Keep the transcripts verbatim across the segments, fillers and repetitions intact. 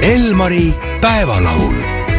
Elmari päevalaul.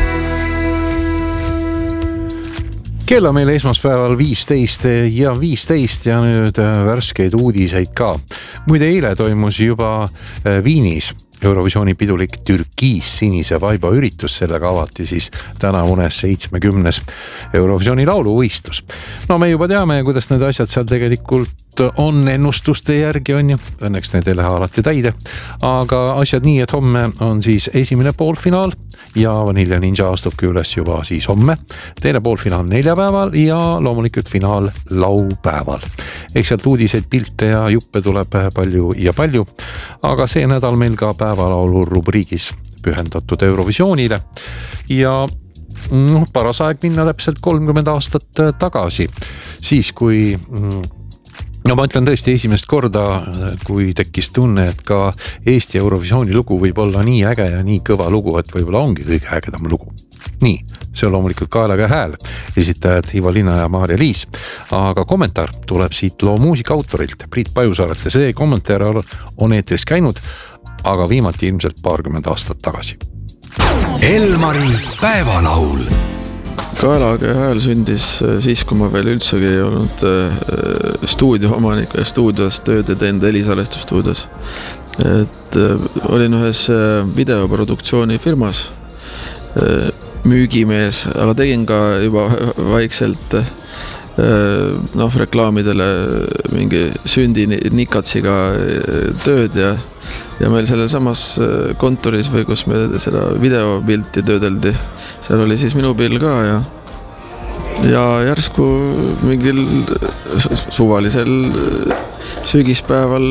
Kell on meil esmaspäeval viisteist ja viisteist ja nüüd värskeid uudiseid ka. Muide eile toimus juba Viinis Eurovisiooni pidulik Türkiis sinise vaiba üritus, sellega avati siis tänavune seitsmekümnes Eurovisiooni lauluvõistlus. No me juba teame, kuidas need asjad seal tegelikult on ennustuste järgi on ju, õnneks need ei lähe alati täide, aga asjad nii, et homme on siis esimene poolfinaal ja Vanilla Ninja astubki üles juba siis homme, teine poolfinaal neljapäeval ja loomulikult finaal laupäeval. Eks sealt uudiseid, pilte ja juppe tuleb palju ja palju, aga see nädal meil ka päevalaulu rubriigis pühendatud Eurovisioonile ja no, paras aeg minna täpselt kolmkümmend aastat tagasi, siis kui no ma ütlen tõesti esimest korda, kui tekkis tunne, et ka Eesti Eurovisiooni lugu võib olla nii äge ja nii kõva lugu, et võib-olla ongi kõige ägedam lugu. Nii, see on loomulikult Kaelaga hääl, esitajad Ivo Linna ja Maarja Liis, aga kommentaar tuleb siit loo muusika autorilt Priit Pajusaarelt ja see kommentaar on eetris käinud, aga viimati ilmselt paarkümmend aastat tagasi. Elmari päevalaul. Kaelaga hääl sündis siis, kui ma veel üldsegi ei olnud stuudioomaniku ja stuudios tööd ja teinud helisalestusstuudios. Et olin ühes videoproduktsiooni firmas müügimees, aga tegin ka juba vaikselt noh, reklaamidele mingi sündi nikatsiga tööd ja, ja meil sellel samas kontoris või kus me seda videopilti töödeldi, seal oli siis minu pill ka ja ja järsku mingil suvalisel sügispäeval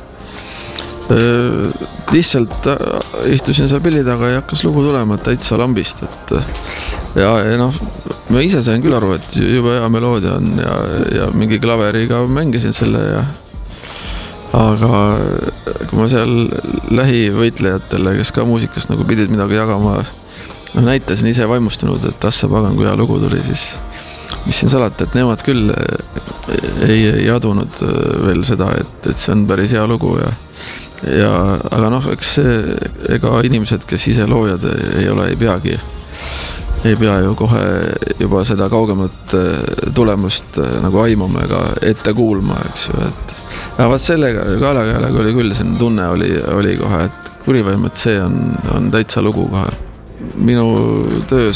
lihtsalt istusin seal pilli taga ja hakkas lugu tulema täitsa lambist, et ja, ja noh, ma ise sain küll aru, et juba hea meloodia on ja, ja mingi klaveriga mängisin selle ja aga kui ma seal lähivõitlejatele, kes ka muusikast nagu pidid midagi jagama, no näitasin ise vaimustunud, et assa pagan, kui hea lugu tuli, siis mis siin salata, et nemad küll ei, ei adunud veel seda, et, et see on päris hea lugu ja ja, aga noh, eks see, ega inimesed, kes ise loojad ei ole, ei peagi ei pea ju kohe juba seda kaugemat tulemust nagu aimama ega ette kuulma, eks ju, et ja vaat sellega, Kaelaga oli küll, see tunne oli, oli kohe, et kurivaim, et see on, on täitsa lugu kohe. Minu töös